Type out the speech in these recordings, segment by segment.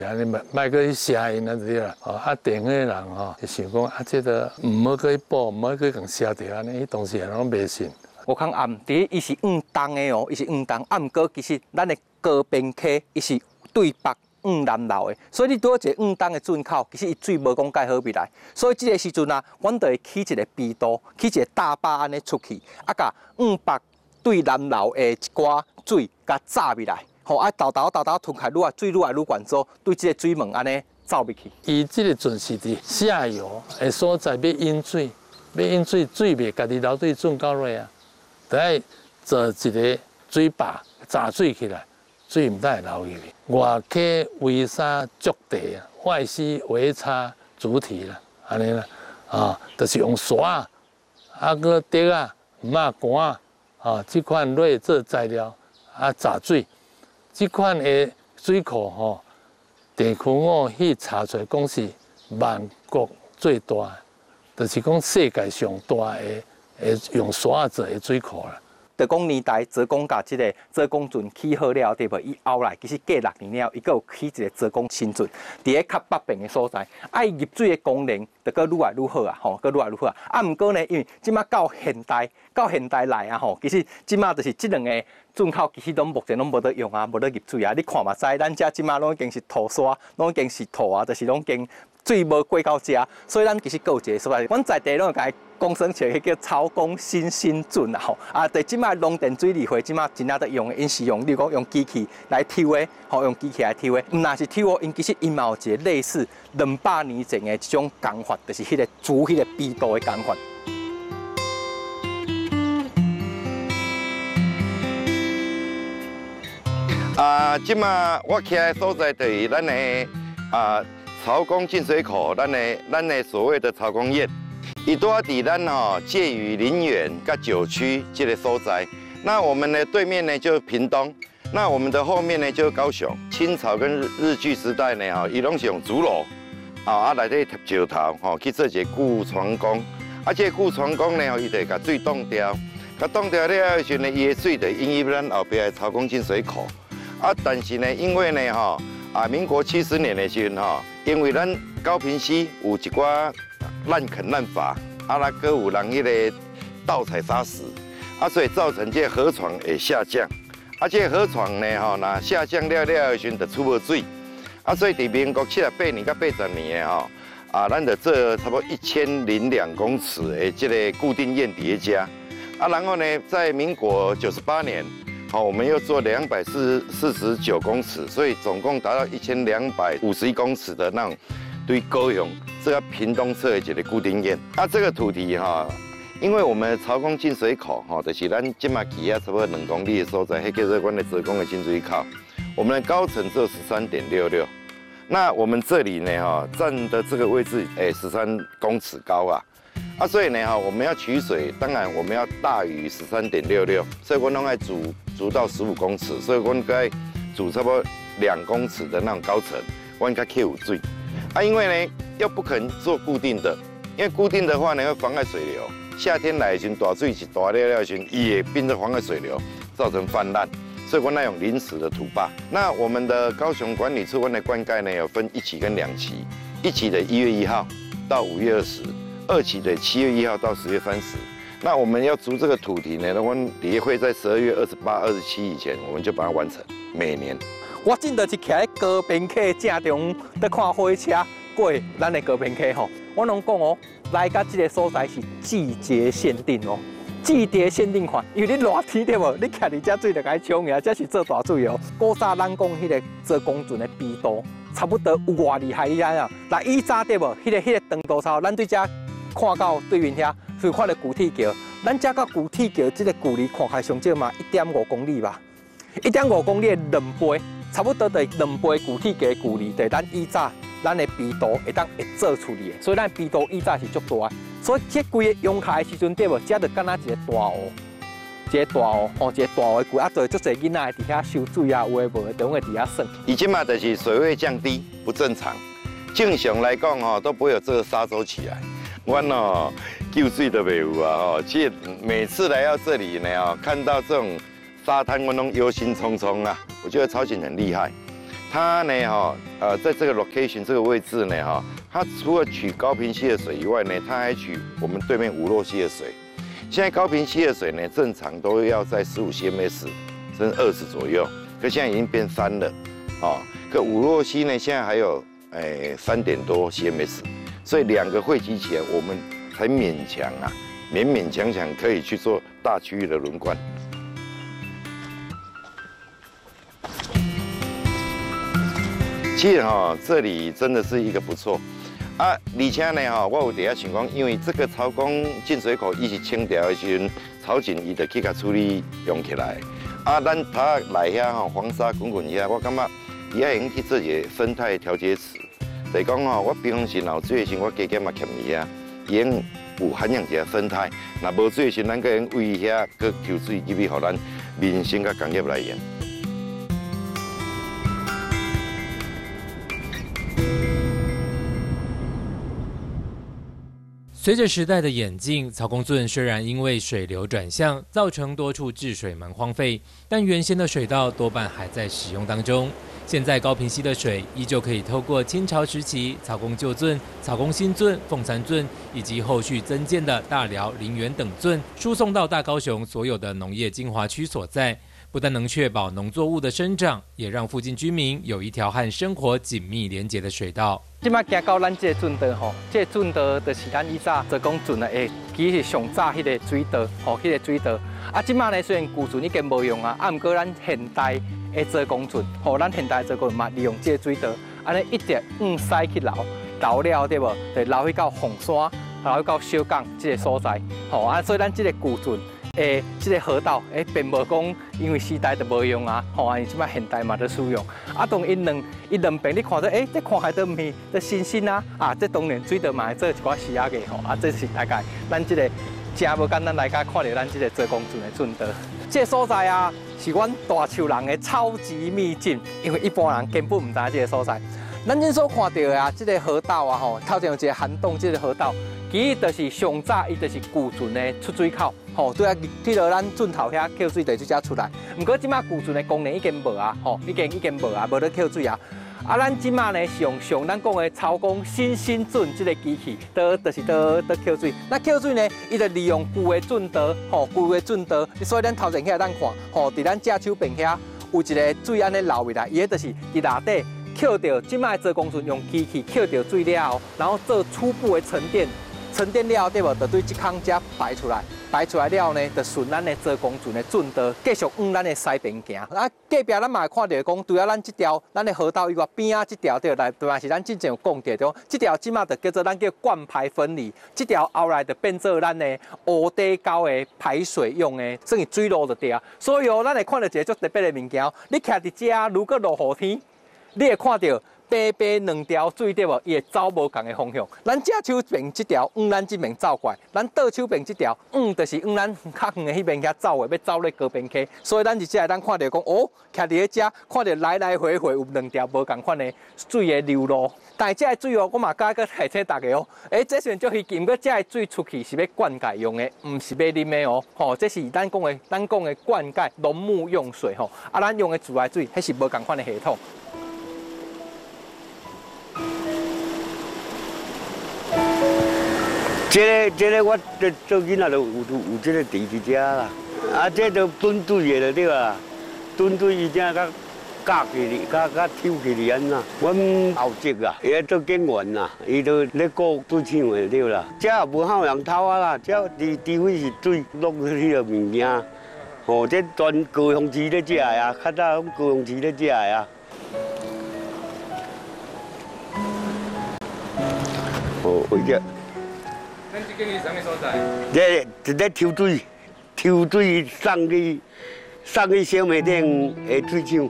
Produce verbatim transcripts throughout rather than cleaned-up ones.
啊，你莫莫去写因啊对啦，哦，啊，电个人吼，就想讲啊，这个唔好去补，唔好去共写掉安尼，伊当时人拢袂信。 吴康暗伫伊是五东的哦，伊是五东，啊，毋过其实咱的高边溪伊是对北五南流的，所以你拄一个五东的圳口，其实伊水无讲介好起来，所以即个时阵啊，阮就会起一个鼻道，起一个大坝安尼出去，啊，甲五北对南流的一寡水甲炸起来，吼啊，豆豆豆豆吞开，愈来水愈来愈悬走，对即个水门安尼走入去。 伊即个阵是伫下游的所在要引水，要引水，水袂家己流对圳口落啊。得爱做一个水坝炸水起来，水唔得流入去。外溪围沙筑地啊，外溪围插主体啦，安尼啦，啊，就是用沙啊个竹啊、麻杆啊，啊，这款类做材料啊炸水，这款的水库吼，地区我去查出来讲是万国最大的，就是讲世界上大的。会用沙做的水库啦。 就讲年代泽公甲即个泽公圳起好了，对无？伊后来其实过六年了，伊阁有起一个泽公新圳，伫个较北边的所在，啊，伊入水的功能就阁愈来愈好啊，吼，阁愈来愈好啊。啊，毋过呢，因为即马到现代，到现代来啊，吼，其实即马就是即两个圳口，其实拢目前拢无得用啊，无得入水啊。你看嘛知，咱遮即马拢已经是土沙，拢已经是土啊，就是拢已经水无过到遮，所以咱其实阁有一个所在，阮在地拢会甲工生起叫草公新新圳啊吼，啊，对，即摆农电水利会即摆真正在用，因是用，例如讲用机器来抽的，吼，用机器来抽的，毋若是抽的，因其实因嘛有一个类似两百年前的一种工法，就是迄个煮迄个味道的工法。 啊，即马我徛的所在就是咱的啊曹公进水口，咱的咱的所谓的曹公堰。伊住伫咱吼介于林园甲九曲这个所在，那我们的对面呢就是屏东，那我们的后面呢就是高雄。清朝跟日日据时代呢，吼，伊拢是用竹篓，啊啊内底贴石头，吼去做一个固船工。啊，这个固船工呢，吼伊就甲水冻掉，甲冻掉了后时呢，伊的水就引入咱后边的曹公进水库。啊，但是呢，因为呢，吼啊，民国七十年的时阵，吼，因为咱高屏溪有一寡滥垦滥伐，啊，那个有人迄个盗采砂石，啊，所以造成这河床会下降，啊，这河床呢，吼，那下降了了后，时就出无水，啊，所以伫民国七十八年到八十年的吼，啊，咱就做差不多一千零两公尺的这个固定堰叠加，啊，然后呢，在民国九十八年，好，我们又做两百四四十九公尺，所以总共达到一千两百五十一公尺的那种。对高雄这个屏东侧的一个固定堰，啊，这个土地哈，因为我们曹公进水口哈，就是咱即马起啊差不多两公里的所在，迄叫做阮的泽公的进水口，我们的高层只有十三点六六，那我们这里呢哈站的这个位置，哎，十三公尺高啊，啊，所以呢哈，我们要取水，当然我们要大于十三点六六，所以我弄爱煮煮到十五公尺，所以我该煮差不多两公尺的那种高层，我应该可以有水。啊，因为呢，又不可能做固定的，因为固定的话呢会妨碍水流。夏天来的时候，大水是大了了的时候，也变成妨碍水流，造成泛滥。所以我那用临时的土坝。那我们的高雄管理处我的灌溉呢有分一期跟两期，一期的一月一号到五月二十，二期的七月一号到十月三十。那我们要筑这个土堤呢，我们也会在十二月二十八、二十七以前，我们就把它完成，每年。 我真的是徛喺高屏溪正中，在看火车过咱的高屏溪吼。我拢讲哦，来到这个所在是季节限定哦，季节限定款，因为你热天对无，你徛伫遮水就该冲呀，这是做大水哦。古早咱讲迄个做公圳的鼻道，差不多有偌厉害你知影？那以早对无，迄、那个迄、那个长度操，咱对遮看到对面遐，是看到古铁桥，咱遮到古铁桥这个距离看起来上少嘛一点五公里吧，一点五公里的两倍。差不多就两倍具体的距离，就是咱以早咱的鼻道会当会做出来的，所以咱鼻道以早是足大的。所以这规个用开的时阵，对无，遮就敢若一个大湖，一个大湖，吼，一个大湖的规，啊，做足侪囡仔伫遐收水啊，有诶无诶，都会伫遐耍。 以前嘛，就是水位降低不正常，正常来讲吼都不会有这个沙洲起来。我哦救水都袂有啊，吼，其实每次来到这里呢，哦，看到这种沙滩，我拢忧心忡忡啊。我觉得曹警很厉害， 它呢哈呃在这个 location 这个位置呢哈，它除了取高屏溪的水以外呢，它还取我们对面五洛溪的水。现在高屏溪的水呢，正常都要在十五 C M S 甚至二十左右，可现在已经变三了，哦，可五洛溪呢现在还有诶三点多 C M S， 所以两个汇集起来，我们才勉强啊，勉勉强强可以去做大区域的轮灌。 其实哈，这里真的是一个不错啊！而且呢哈，我有底下想讲，因为这个曹公进水口伊是清掉的时阵，曹景伊就去甲处理用起来。啊，咱它来遐吼，黄沙滚滚遐，我感觉伊也用去做一个生态调节池。就是讲吼，我平常时若有水的时，我加减嘛欠伊遐，伊用有涵养一下生态。若无水的时，咱个用喂遐，佮抽水入去，互咱民生甲工业来用。 随着时代的演进，曹公圳虽然因为水流转向，造成多处治水门荒废，但原先的水道多半还在使用当中。现在高屏溪的水依旧可以透过清朝时期曹公旧圳、曹公新圳、凤山圳以及后续增建的大寮、林园等圳，输送到大高雄所有的农业精华区所在。 不但能确保农作物的生长，也让附近居民有一条和生活紧密连结的水道。 即摆行到咱这个圳道吼，这个圳道就是咱以早做讲圳的下，其实上早迄个水道，吼，迄个水道。啊，即摆呢虽然旧圳已经无用啊，啊，毋过咱现代的做工圳，吼，咱现代做工嘛利用这个水道，安尼一直往西去流，流了对无？就流去到凤山，流去到小港这个所在，吼啊，所以咱这个旧圳。 诶，这个河道诶，并无讲因为时代就无用啊，吼，因即摆现代嘛在使用。啊，当因两伊两边你看到，诶，这看起来都毋是这新鲜啊，啊，这当然水道嘛做一寡施压个吼，啊，这是大概咱这个真无简单来甲看到咱这个做工圳的圳道。这个所在啊，是阮大树人的超级秘境，因为一般人根本毋知这个所在。咱今所看到的啊，这个河道啊，吼，头前有一个涵洞，这个河道。 其实就是上早，伊就是旧圳的出水口，吼，对啊，去到咱圳头遐扣水地就遮出来。不过即马旧圳的功能已经无啊，吼，已经已经无啊，无咧扣水啊。啊，咱即马呢是用上咱讲的曹公新兴圳这个机器，倒就是倒倒扣水。那扣水呢，伊就利用旧的圳道，吼，旧的圳道，所以咱头前遐咱看，吼，伫咱正手边遐有一个水安尼流入来，伊个就是伫内底扣掉，即马做工程用机器扣掉水了后，然后做初步的沉淀。 沉淀了对无，就对这坑遮排出来，排出来了呢，就顺咱的做工圳的圳道，继续往咱的西边行。啊，隔壁咱嘛会看到讲，除了咱这条咱的河道以外，边啊这条对来，对嘛是咱之前有讲到的，这条即马就叫做咱叫灌排分离，这条后来就变做咱的湖底沟的排水用的，算是水路就对啊。所以哦，咱会看到一个足特别的物件，你徛伫遮，如果落雨天，你会看到。 白白两条水对无，伊会走无同的方向。咱正手边这条往咱这边走过来，咱倒手边这条，嗯，就是往咱较远的迄边遐走的，要走咧高边溪。所以咱就只来咱看到讲，哦，徛伫咧遮，看到来来回回有两条无同款的水的流路。但是这个水哦，我嘛甲个提醒大家哦，诶，这算足稀奇，不过这个水出去是要灌溉用的，唔是要啉的哦。吼，这是咱讲的，咱讲的灌溉农牧用水吼。啊，咱用的自来水，迄是无同款的系统。 这个这个我做做囡仔就有有有这个地伫遮啦，啊，这都蹲水的对吧？蹲水伊正甲夹起哩，甲甲抽起哩安那。阮后籍啊，伊做警员啦，伊都咧顾水厂的对啦。这也无好人偷啊啦，这除除非是水落去个物件，吼，这全高雄市咧食的啊，较早高雄市咧食的啊。哦，为着。 咱这个是啥物所在？ 这一咧抽水，抽水送去送去小卖店的水厂。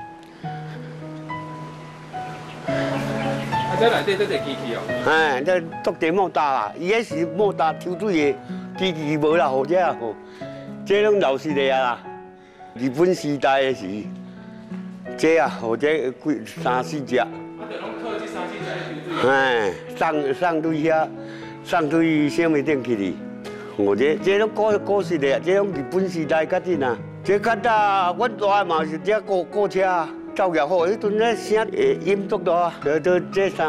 啊，这内底这个机器哦。 哎，这足地莫大啦，伊迄是莫大抽水的机器无啦，或者吼，这拢老实的啊啦。日本时代的时，这啊或者几三四只。啊，就拢靠这三四只抽水。哎，送送对遐。 送对小卖店去哩，我这这拢古古时的，这种日本时代较紧啊。这较早阮大嘛是这过过车， 造业好，迄阵咧声音足大，就就这啥。